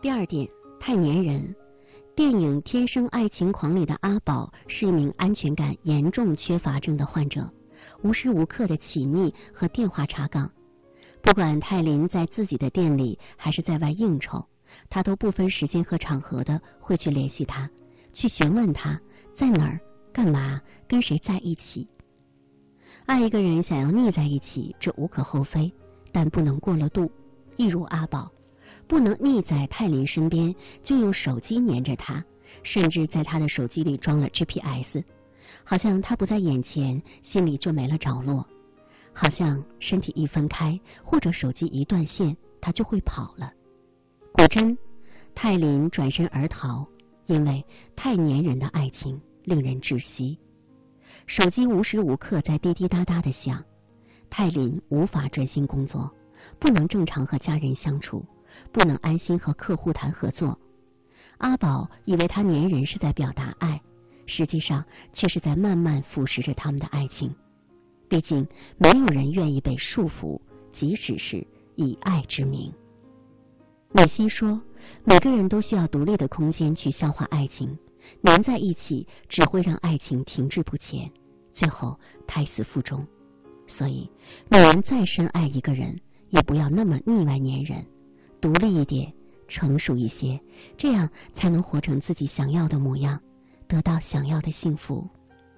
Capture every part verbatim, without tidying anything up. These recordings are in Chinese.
第二点，太粘人。电影《天生爱情狂》里的阿宝是一名安全感严重缺乏症的患者，无时无刻的起腻和电话查岗。不管泰林在自己的店里还是在外应酬，他都不分时间和场合的会去联系他，去询问他在哪儿、干嘛、跟谁在一起。爱一个人想要腻在一起，这无可厚非，但不能过了度。一如阿宝，不能腻在泰林身边就用手机黏着他，甚至在他的手机里装了 G P S， 好像他不在眼前，心里就没了着落，好像身体一分开或者手机一断线，他就会跑了。果真，泰林转身而逃，因为太粘人的爱情令人窒息。手机无时无刻在滴滴答答的响，泰林无法专心工作，不能正常和家人相处，不能安心和客户谈合作。阿宝以为他粘人是在表达爱，实际上却是在慢慢腐蚀着他们的爱情。毕竟没有人愿意被束缚，即使是以爱之名。美西说，每个人都需要独立的空间去消化爱情，粘在一起只会让爱情停滞不前，最后胎死腹中。所以女人再深爱一个人，也不要那么腻歪粘人，独立一点，成熟一些，这样才能活成自己想要的模样，得到想要的幸福。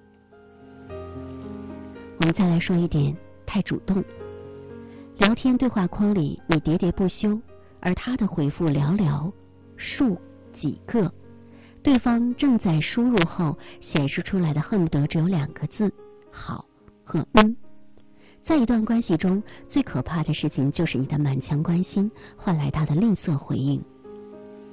我们再来说一点，太主动。聊天对话框里你喋喋不休，而他的回复寥寥数几个，对方正在输入后显示出来的恨不得只有两个字，好和嗯。在一段关系中，最可怕的事情就是你的满腔关心换来他的吝啬回应。